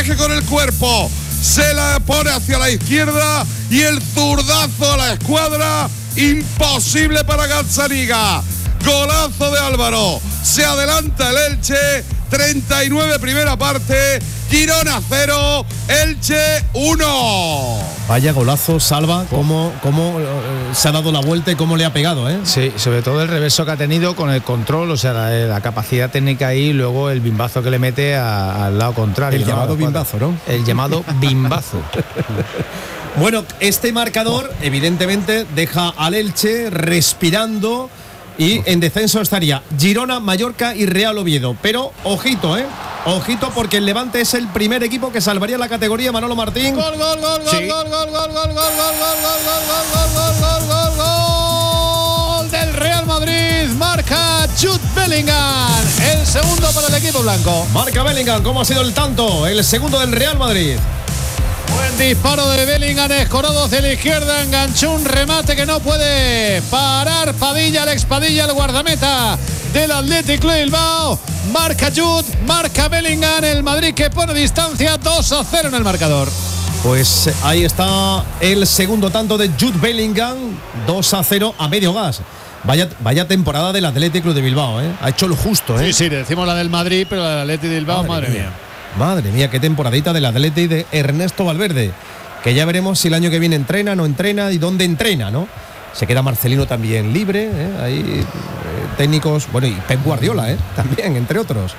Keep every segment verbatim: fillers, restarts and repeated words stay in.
protege con el cuerpo, se la pone hacia la izquierda y el zurdazo a la escuadra, imposible para Gazzaniga. Golazo de Álvaro, se adelanta el Elche, treinta y nueve primera parte, Girona cero, Elche uno. Vaya golazo, Salva, cómo, cómo eh, se ha dado la vuelta y cómo le ha pegado, ¿eh? Sí, sobre todo el reverso que ha tenido con el control, o sea, la, la capacidad técnica ahí, y luego el bimbazo que le mete a, al lado contrario. El ¿no? llamado bimbazo, ¿no? El llamado bimbazo. Bueno, este marcador evidentemente deja al Elche respirando y en descenso estaría Girona, Mallorca y Real Oviedo. Pero ojito, ¿eh? Ojito, porque el Levante es el primer equipo que salvaría la categoría. Manolo Martín. Gol, gol, gol, Sí. gol, gol, gol, gol, gol, gol, gol, gol, gol, gol, gol, gol, gol del Real Madrid. Marca Jude Bellingham. El segundo para el equipo blanco. Marca Bellingham, ¿cómo ha sido el tanto? El segundo del Real Madrid. Buen disparo de Bellingham, escorado hacia la izquierda, enganchó un remate que no puede parar Padilla, Alex Padilla, el guardameta del Athletic Club de Bilbao. Marca Jude, marca Bellingham, el Madrid que pone distancia dos a cero en el marcador. Pues ahí está el segundo tanto de Jude Bellingham, dos a cero a medio gas. Vaya, vaya temporada del Athletic Club de Bilbao, ¿eh? Ha hecho lo justo, ¿eh? Sí, sí, decimos la del Madrid, pero la del Athletic de Bilbao, madre, madre mía. mía. Madre mía, qué temporadita del Athletic de Ernesto Valverde. Que ya veremos si el año que viene entrena, no entrena y dónde entrena, ¿no? Se queda Marcelino también libre, ¿eh? Ahí eh, técnicos, bueno, y Pep Guardiola, ¿eh? También, entre otros.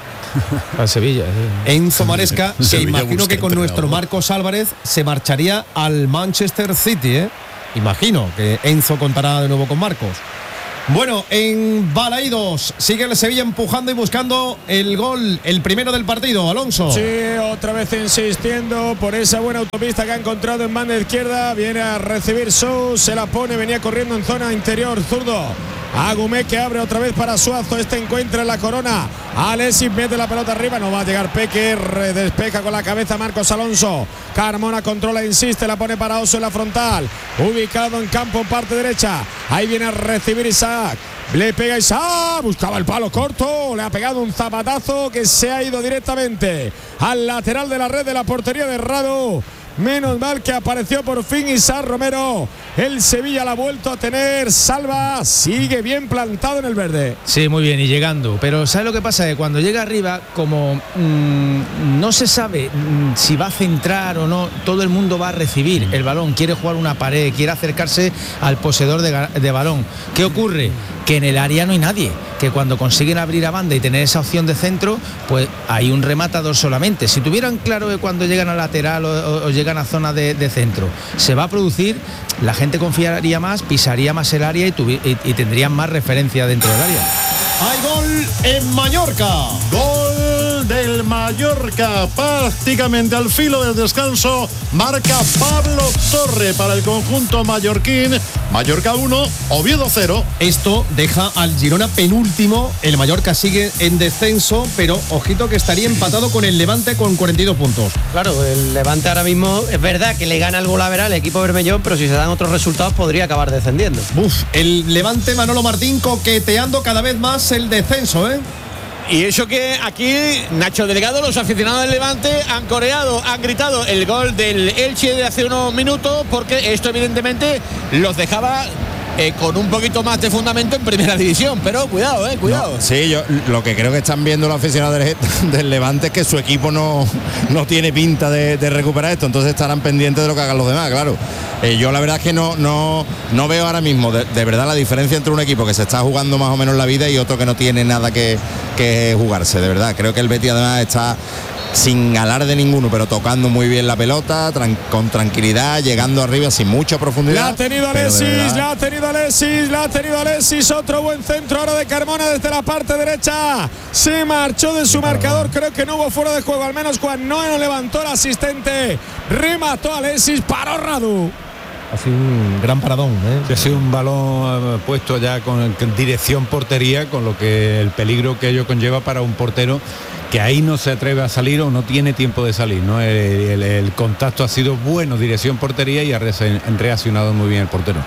A Sevilla. Sí. Enzo Maresca, que Sevilla imagino busca que con entrenador. nuestro Marcos Álvarez se marcharía al Manchester City, ¿eh? Imagino que Enzo contará de nuevo con Marcos. Bueno, en Balaídos sigue el Sevilla empujando y buscando el gol, el primero del partido, Alonso. Sí, otra vez insistiendo por esa buena autopista que ha encontrado en banda izquierda. Viene a recibir Sou, se la pone, venía corriendo en zona interior, zurdo. Agumé que abre otra vez para Suazo. Este encuentra en la corona. Alexis mete la pelota arriba. No va a llegar Peque. Despeja con la cabeza Marcos Alonso. Carmona controla, insiste. La pone para Oso en la frontal. Ubicado en campo, parte derecha. Ahí viene a recibir Isaac. Le pega Isaac. Buscaba el palo corto. Le ha pegado un zapatazo que se ha ido directamente al lateral de la red de la portería de Rado. Menos mal que apareció por fin Isaac Romero. El Sevilla la ha vuelto a tener. Salva, sigue bien plantado en el verde. Sí, muy bien, y llegando. Pero ¿sabes lo que pasa? Que cuando llega arriba, como mmm, no se sabe mmm, si va a centrar o no, todo el mundo va a recibir el balón. Quiere jugar una pared, quiere acercarse al poseedor de, de balón. ¿Qué ocurre? Que en el área no hay nadie. Que cuando consiguen abrir a banda y tener esa opción de centro, pues hay un rematador solamente. Si tuvieran claro que cuando llegan a lateral o, o, o llegan a zona de, de centro se va a producir, la gente confiaría más, pisaría más el área y, tuvi, y, y tendrían más referencia dentro del área. Hay gol en Mallorca. Gol del Mallorca, prácticamente al filo del descanso. Marca Pablo Torre para el conjunto mallorquín. Mallorca uno, Oviedo cero. Esto deja al Girona penúltimo. El Mallorca sigue en descenso, pero ojito que estaría empatado con el Levante con cuarenta y dos puntos. Claro, el Levante ahora mismo es verdad que le gana el Golaveral al equipo bermellón, pero si se dan otros resultados podría acabar descendiendo. Uf, el Levante, Manolo Martín, coqueteando cada vez más el descenso, ¿eh? Y eso que aquí Nacho Delgado, los aficionados del Levante han coreado, han gritado el gol del Elche de hace unos minutos, porque esto evidentemente los dejaba eh, con un poquito más de fundamento en primera división. Pero cuidado, eh, cuidado. No, sí, yo lo que creo que están viendo los aficionados del, del Levante es que su equipo no, no tiene pinta de, de recuperar esto, entonces estarán pendientes de lo que hagan los demás, claro. Eh, yo la verdad es que no, no, no veo ahora mismo de, de verdad la diferencia entre un equipo que se está jugando más o menos la vida y otro que no tiene nada que, que jugarse, de verdad. Creo que el Betis además está sin alarde ninguno, pero tocando muy bien la pelota, tran con tranquilidad, llegando arriba sin mucha profundidad. La ha tenido Alexis, la ha tenido Alexis, la ha tenido Alexis, otro buen centro ahora de Carmona desde la parte derecha. Se marchó de su marcador, creo que no hubo fuera de juego, al menos cuando no levantó el asistente. Remató Alexis, paró Radu. Ha sido un gran paradón, ¿eh? Sí, ha sido un balón eh, puesto ya con, con dirección portería, con lo que el peligro que ello conlleva para un portero que ahí no se atreve a salir o no tiene tiempo de salir, ¿no? El, el, el contacto ha sido bueno, dirección portería, y ha reaccionado muy bien el portero.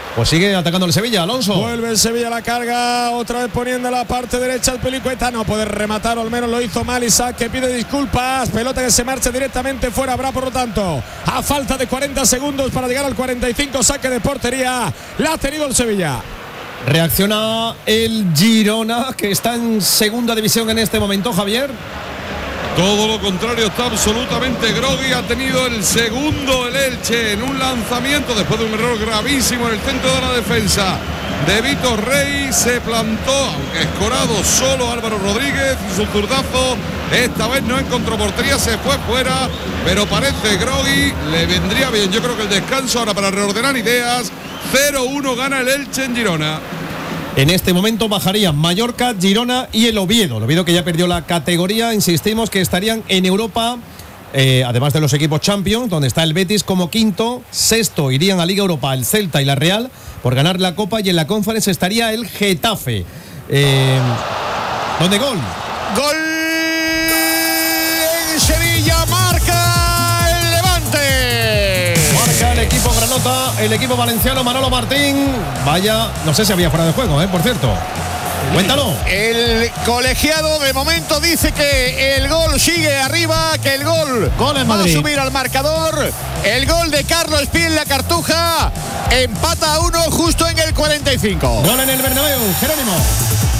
Pues sigue atacando el Sevilla, Alonso. Vuelve el Sevilla a la carga, otra vez poniendo la parte derecha el Pelicueta. No puede rematar, o al menos lo hizo mal Isaac, que pide disculpas. Pelota que se marcha directamente fuera. Habrá, por lo tanto, a falta de cuarenta segundos para llegar al cuarenta y cinco, saque de portería. La ha tenido el Sevilla. Reacciona el Girona, que está en segunda división en este momento, Javier. Todo lo contrario, está absolutamente groggy. Ha tenido el segundo el Elche en un lanzamiento después de un error gravísimo en el centro de la defensa de Vítor Rey. Se plantó, aunque escorado solo Álvaro Rodríguez, y su zurdazo esta vez no encontró portería, se fue fuera, pero parece groggy. Le vendría bien, yo creo que el descanso ahora para reordenar ideas. cero uno gana el Elche en Girona. En este momento bajarían Mallorca, Girona y el Oviedo. El Oviedo, que ya perdió la categoría, insistimos que estarían en Europa, eh, además de los equipos Champions, donde está el Betis como quinto. Sexto irían a Liga Europa el Celta y la Real por ganar la Copa, y en la Conference estaría el Getafe. Eh, ¿Dónde gol? Gol en Sevilla, marca el Levante. Marca el equipo granota, el equipo valenciano, Manolo Martín. Vaya, no sé si había fuera de juego, ¿eh? Por cierto. Cuéntalo. El colegiado de momento dice que el gol sigue arriba, que el gol, gol en va Madrid. a subir al marcador. El gol de Carlos Pi en la Cartuja. Empata a uno justo en el cuarenta y cinco. Gol en el Bernabéu, Jerónimo.